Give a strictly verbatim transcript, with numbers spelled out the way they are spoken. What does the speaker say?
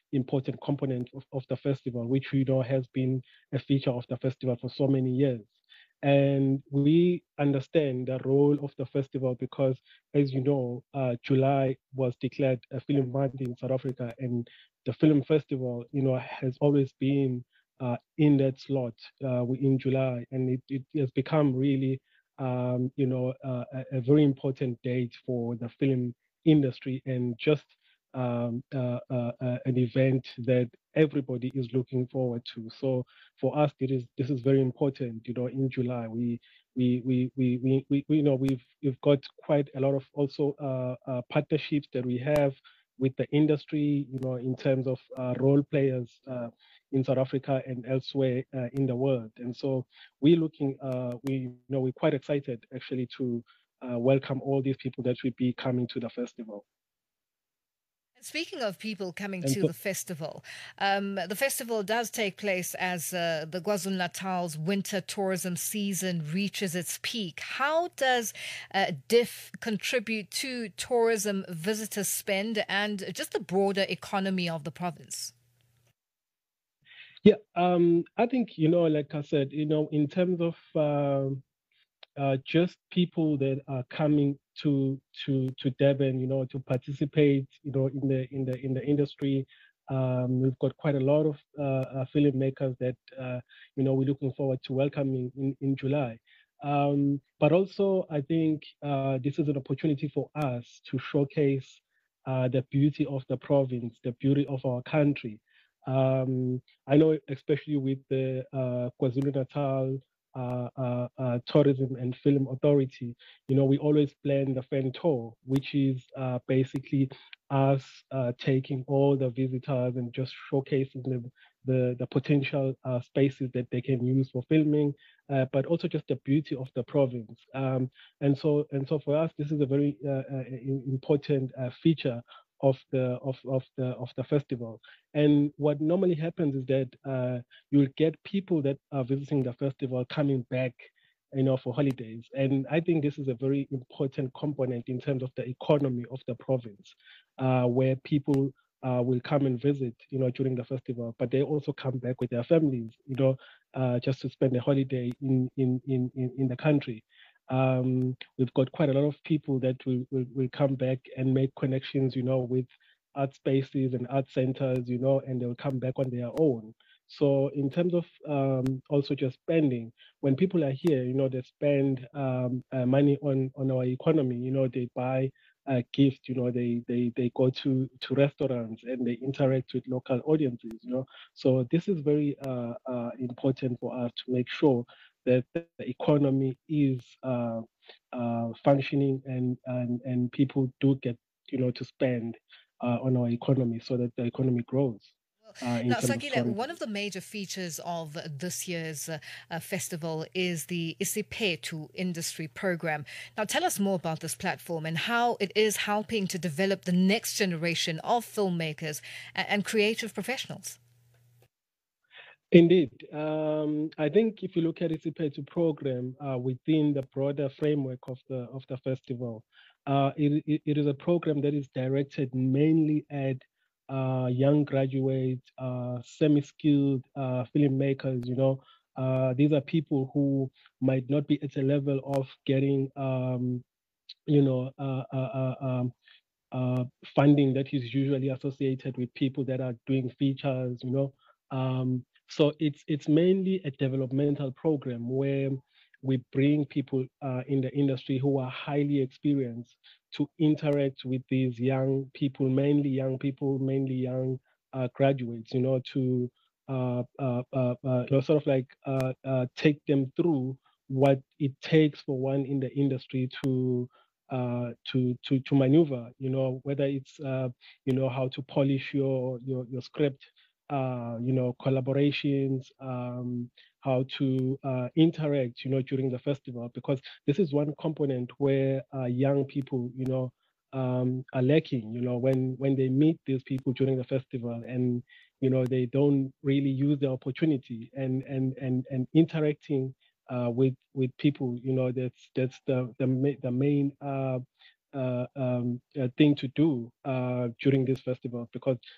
important component of, of the festival, which we know has been a feature of the festival for so many years. And we understand the role of the festival because, as you know, uh, July was declared a film month in South Africa, and the film festival, you know, has always been uh, in that slot uh, in July, and it, it has become really, um, you know, uh, a, a very important date for the film industry, and just um, uh, uh, uh, an event that everybody is looking forward to. So for us, it is this is very important. You know, in July, we we we we we, we, we you know we've we've got quite a lot of also uh, uh, partnerships that we have with the industry. You know, in terms of uh, role players. Uh, in South Africa and elsewhere uh, in the world, and so we're looking. Uh, we you know we're quite excited actually to uh, welcome all these people that will be coming to the festival. Speaking of people coming And to so, the festival, um, the festival does take place as uh, the KwaZulu Natal's winter tourism season reaches its peak. How does uh, D I F contribute to tourism visitor spend and just the broader economy of the province? yeah, um, I think you know, like I said, you know, in terms of um uh, just people that are coming to to to Durban, you know, to participate, you know, in the in the in the industry. Um, we've got quite a lot of uh, uh, filmmakers that uh, you know we're looking forward to welcoming in in July. Um, but also, I think uh, this is an opportunity for us to showcase uh, the beauty of the province, the beauty of our country. Um, I know, especially with the uh, KwaZulu Natal uh, uh, uh, Tourism and Film Authority, you know, we always plan the fan tour, which is uh, basically us uh, taking all the visitors and just showcasing the the, the potential uh, spaces that they can use for filming, uh, but also just the beauty of the province. Um, and so and so for us, this is a very uh, uh, important uh, feature of the of, of the of the festival. And what normally happens is that uh, you'll get people that are visiting the festival coming back, you know, for holidays. And I think this is a very important component in terms of the economy of the province, uh, where people uh, will come and visit, you know, during the festival, but they also come back with their families, you know, uh, just to spend a holiday in in in in, in the country. Um, we've got quite a lot of people that will, will, will come back and make connections, you know, with art spaces and art centers, you know, and they'll come back on their own. So in terms of um, also just spending, when people are here, you know, they spend um, uh, money on on our economy. You know, they buy a gift. You know, they they they go to to restaurants and they interact with local audiences. You know, so this is very uh, uh, important for us to make sure that the economy is uh, uh, functioning and and and people do get you know to spend uh, on our economy so that the economy grows uh, in Now, terms of Sakile, one tourism. of the major features of this year's uh, uh, festival is the Isipetu industry program. Now, tell us more about this platform and how it is helping to develop the next generation of filmmakers and, and creative professionals. Indeed. Um, I think if you look at Isipetu program uh, within the broader framework of the of the festival, uh, it, it, it is a program that is directed mainly at uh, young graduates, uh, semi-skilled uh, filmmakers. You know, uh, these are people who might not be at a level of getting, um, you know, uh, uh, uh, um, uh, funding that is usually associated with people that are doing features, you know. Um, so it's it's mainly a developmental program where we bring people uh, in the industry who are highly experienced to interact with these young people, mainly young people, mainly young uh, graduates, you know, to uh, uh, uh, uh, you know, sort of like uh, uh, take them through what it takes for one in the industry to uh, to to to maneuver. You know, whether it's uh, you know how to polish your your your script, uh, you know, collaborations, um, how to uh, interact, you know, during the festival, because this is one component where uh, young people, you know. Um, are lacking, you know, when when they meet these people during the festival, and you know they don't really use the opportunity and and and and interacting uh, with with people. You know, that's that's the the, ma- the main uh, uh, um, uh, thing to do uh, during this festival, because